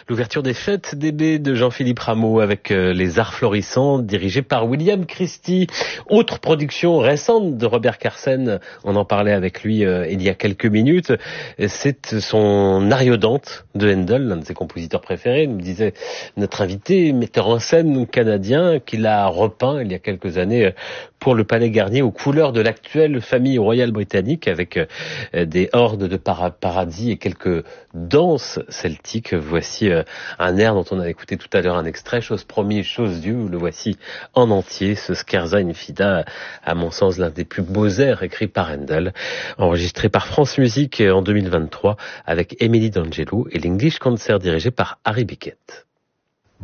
L'ouverture des fêtes d'été de Jean-Philippe Rameau avec les arts florissants dirigés par William Christie. Autre production récente de Robert Carsen, on en parlait avec lui il y a quelques minutes, c'est son Ariodante de Handel, l'un de ses compositeurs préférés, nous disait notre invité, metteur en scène canadien, qu'il a repeint il y a quelques années pour le Palais Garnier aux couleurs de l'actuelle famille royale britannique avec des hordes de paradis et quelques danses celtiques. Voici un air dont on a écouté tout à l'heure un extrait, chose promise, chose due, le voici en entier, ce Scherza in Fida, à mon sens l'un des plus beaux airs écrits par Handel, enregistré par France Musique en 2023 avec Émilie D'Angelo et l'English Concert dirigé par Harry Bickett.